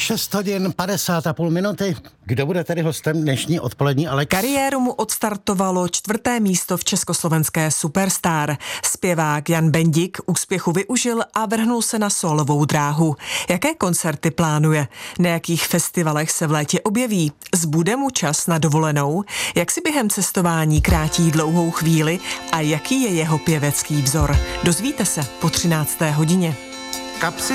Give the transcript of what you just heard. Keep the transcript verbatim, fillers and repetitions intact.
šest hodin padesát a půl minuty. Kdo bude tedy hostem dnešní odpolední Alex? Kariéru mu odstartovalo čtvrté místo v československé Superstar. Zpěvák Jan Bendik úspěchu využil a vrhnul se na sólovou dráhu. Jaké koncerty plánuje? Na jakých festivalech se v létě objeví? Zbude mu čas na dovolenou? Jak si během cestování krátí dlouhou chvíli? A jaký je jeho pěvecký vzor? Dozvíte se po třinácté hodině. Kapsy